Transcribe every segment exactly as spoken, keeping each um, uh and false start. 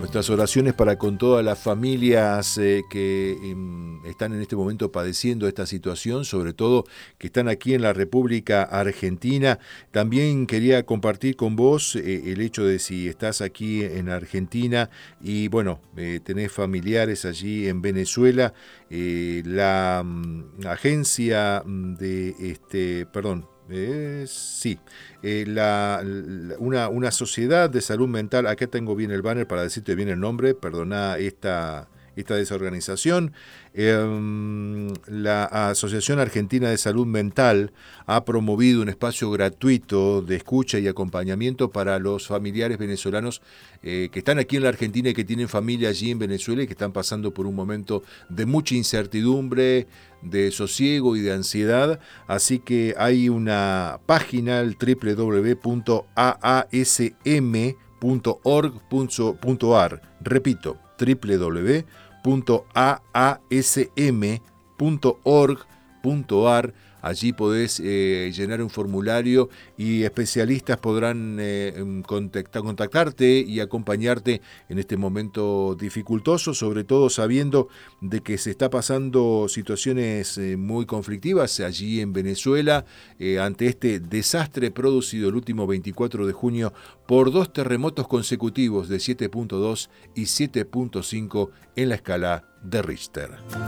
Nuestras oraciones para con todas las familias eh, que eh, están en este momento padeciendo esta situación, sobre todo que están aquí en la República Argentina. También quería compartir con vos eh, el hecho de si estás aquí en Argentina y bueno, eh, tenés familiares allí en Venezuela, eh, la um, agencia de, este, perdón, Eh, sí, eh, la, la, una, una sociedad de salud mental, acá tengo bien el banner para decirte bien el nombre, perdona esta, esta desorganización. Eh, la Asociación Argentina de Salud Mental ha promovido un espacio gratuito de escucha y acompañamiento para los familiares venezolanos eh, que están aquí en la Argentina y que tienen familia allí en Venezuela y que están pasando por un momento de mucha incertidumbre, de sosiego y de ansiedad. Así que hay una página, el doble u doble u doble u punto a a s m punto org punto a r. Repito, doble u doble u doble u punto a a s m punto org punto a r. Allí podés eh, llenar un formulario y especialistas podrán eh, contactar, contactarte y acompañarte en este momento dificultoso, sobre todo sabiendo de que se está pasando situaciones eh, muy conflictivas allí en Venezuela eh, ante este desastre producido el último veinticuatro de junio por dos terremotos consecutivos de siete punto dos y siete punto cinco en la escala de Richter.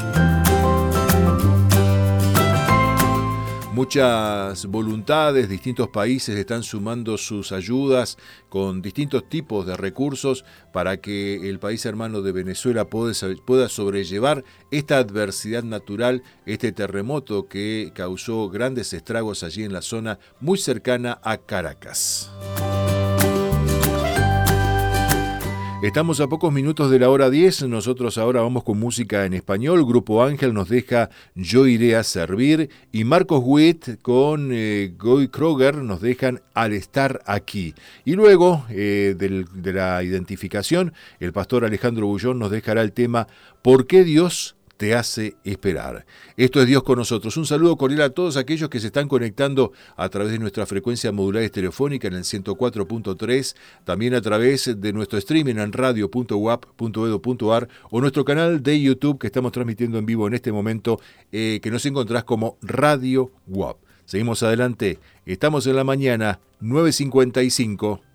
Muchas voluntades, distintos países están sumando sus ayudas con distintos tipos de recursos para que el país hermano de Venezuela pueda sobrellevar esta adversidad natural, este terremoto que causó grandes estragos allí en la zona muy cercana a Caracas. Estamos a pocos minutos de la hora diez, nosotros ahora vamos con música en español. Grupo Ángel nos deja Yo iré a servir y Marcos Witt con eh, Guy Kroger nos dejan Al estar aquí. Y luego eh, del, de la identificación, el pastor Alejandro Bullón nos dejará el tema ¿Por qué Dios te hace esperar? Esto es Dios con nosotros. Un saludo cordial a todos aquellos que se están conectando a través de nuestra frecuencia modular estereofónica en el ciento cuatro punto tres, también a través de nuestro streaming en radio punto u a p punto e d u punto a r o nuestro canal de YouTube que estamos transmitiendo en vivo en este momento, eh, que nos encontrás como Radio U A P. Seguimos adelante. Estamos en la mañana, nueve cincuenta y cinco.